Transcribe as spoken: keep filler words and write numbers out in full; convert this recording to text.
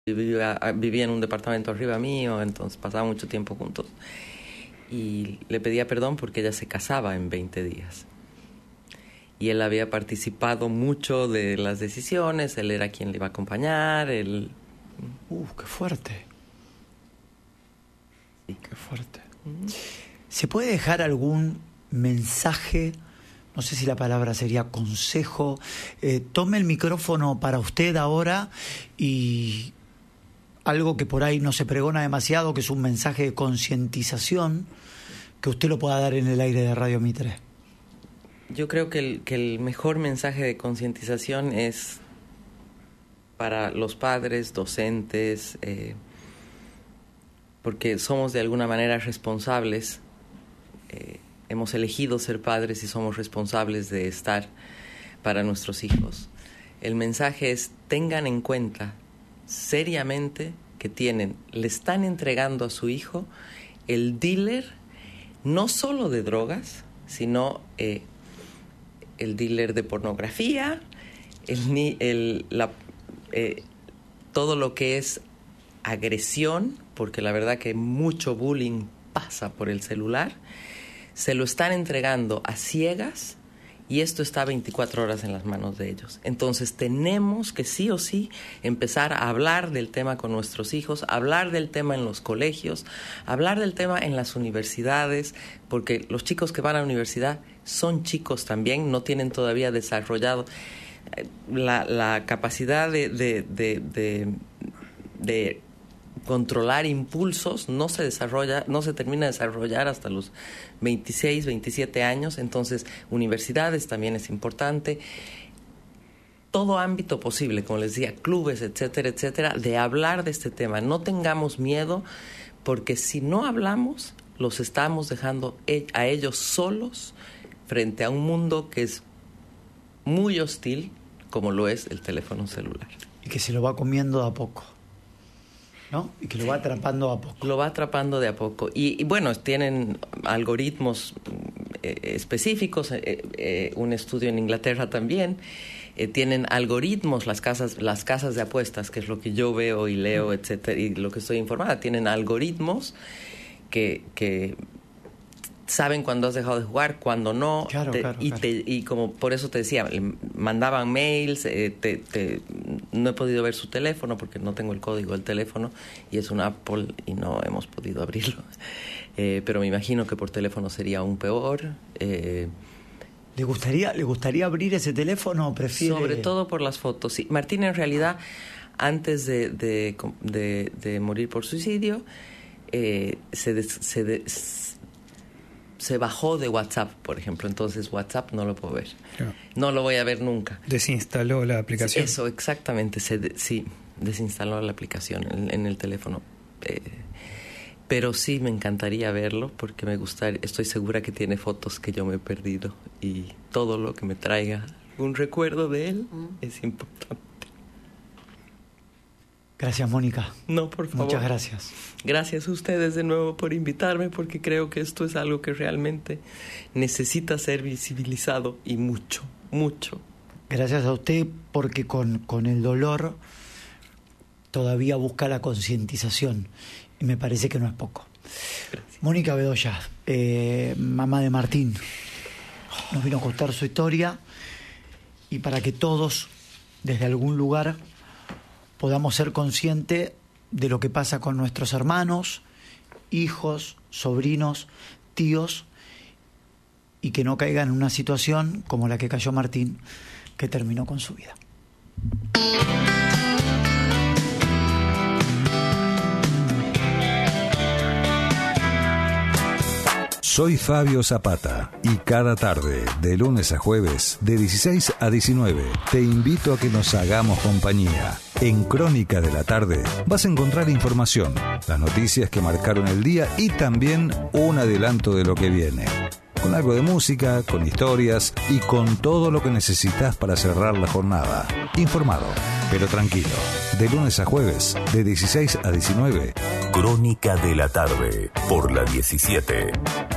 Vivía, vivía en un departamento arriba mío, entonces pasaba mucho tiempo juntos. Y le pedía perdón porque ella se casaba en veinte días. Y él había participado mucho de las decisiones, él era quien le iba a acompañar, él... Uh, qué fuerte. Sí. Qué fuerte. ¿Se puede dejar algún mensaje? No sé si la palabra sería consejo. Eh, tome el micrófono para usted ahora y... algo que por ahí no se pregona demasiado, que es un mensaje de concientización, que usted lo pueda dar en el aire de Radio Mitre. Yo creo que el, que el mejor mensaje de concientización es para los padres, docentes, eh, porque somos de alguna manera responsables, eh, hemos elegido ser padres y somos responsables de estar para nuestros hijos. El mensaje es: tengan en cuenta seriamente que tienen, le están entregando a su hijo el dealer no solo de drogas, sino eh, el dealer de pornografía, el, el, la, eh, todo lo que es agresión, porque la verdad que mucho bullying pasa por el celular, se lo están entregando a ciegas. Y esto está veinticuatro horas en las manos de ellos. Entonces tenemos que sí o sí empezar a hablar del tema con nuestros hijos, hablar del tema en los colegios, hablar del tema en las universidades, porque los chicos que van a la universidad son chicos también, no tienen todavía desarrollado la, la capacidad de, de, de, de, de controlar impulsos, no se desarrolla, no se termina de desarrollar hasta los veintiséis, veintisiete años. Entonces, universidades también es importante. Todo ámbito posible, como les decía, clubes, etcétera, etcétera, de hablar de este tema. No tengamos miedo, porque si no hablamos, los estamos dejando a ellos solos frente a un mundo que es muy hostil, como lo es el teléfono celular. Y que se lo va comiendo de a poco, ¿no? Y que lo va atrapando a poco. Lo va atrapando de a poco. Y, y bueno, tienen algoritmos eh, específicos, eh, eh, un estudio en Inglaterra también, eh, tienen algoritmos, las casas, las casas de apuestas, que es lo que yo veo y leo, mm. etcétera, y lo que estoy informada, tienen algoritmos que... que saben cuándo has dejado de jugar, cuándo no, claro, te, claro, y, claro. Te, y como por eso te decía, le mandaban mails, eh, te, te, no he podido ver su teléfono porque no tengo el código del teléfono y es un Apple y no hemos podido abrirlo, eh, pero me imagino que por teléfono sería aún peor. Eh, ¿Le gustaría, ¿Le gustaría abrir ese teléfono o prefiere...? Sobre todo por las fotos, sí. Martín, en realidad, antes de, de, de, de morir por suicidio, eh, se... Des, se des, se bajó de WhatsApp, por ejemplo, entonces WhatsApp no lo puedo ver. Claro. No lo voy a ver nunca. Desinstaló la aplicación. Sí, eso, exactamente, se de, sí, desinstaló la aplicación en, en el teléfono. Eh, pero sí me encantaría verlo porque me gustaría, estoy segura que tiene fotos que yo me he perdido y todo lo que me traiga un recuerdo de él mm. es importante. Gracias, Mónica. No, por favor. Muchas gracias. Gracias a ustedes de nuevo por invitarme, porque creo que esto es algo que realmente necesita ser visibilizado y mucho, mucho. Gracias a usted, porque con, con el dolor todavía busca la concientización y me parece que no es poco. Gracias. Mónica Bedoya, eh, mamá de Martín, nos vino a contar su historia y para que todos, desde algún lugar, podamos ser conscientes de lo que pasa con nuestros hermanos, hijos, sobrinos, tíos, y que no caigan en una situación como la que cayó Martín, que terminó con su vida. Soy Fabio Zapata y cada tarde, de lunes a jueves, de dieciséis a diecinueve, te invito a que nos hagamos compañía. En Crónica de la Tarde vas a encontrar información, las noticias que marcaron el día y también un adelanto de lo que viene. Con algo de música, con historias y con todo lo que necesitas para cerrar la jornada. Informado, pero tranquilo. De lunes a jueves, de dieciséis a diecinueve. Crónica de la Tarde, por la diecisiete.